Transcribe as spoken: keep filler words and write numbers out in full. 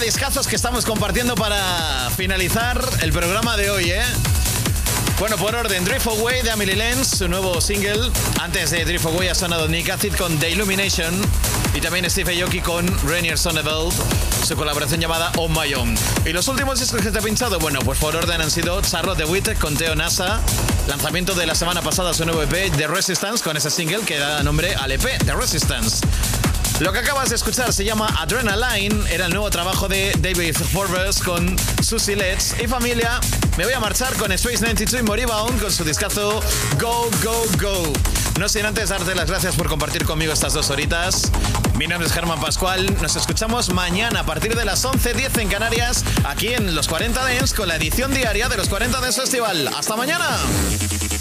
discazos que estamos compartiendo para finalizar el programa de hoy, ¿eh? Bueno, por orden, Drift Away de Amelie Lenz, su nuevo single. Antes de Drift Away ha sonado Nick Acid con The Illumination y también Steve Aoki con Rainier Sonneveld, su colaboración llamada On My Own. Y los últimos discos que te he pinchado, bueno, pues por orden han sido Charlotte DeWitt con Theo Nasa, lanzamiento de la semana pasada su nuevo E P The Resistance con ese single que da nombre al E P The Resistance. Lo que acabas de escuchar se llama Adrenaline, era el nuevo trabajo de David Forbes con Susie Letts. Y familia, me voy a marchar con Space noventa y dos y Moribund con su discazo Go, Go, Go. No sin antes darte las gracias por compartir conmigo estas dos horitas. Mi nombre es Germán Pascual, nos escuchamos mañana a partir de las once diez en Canarias, aquí en Los cuarenta Dance con la edición diaria de Los cuarenta Dance Festival. ¡Hasta mañana!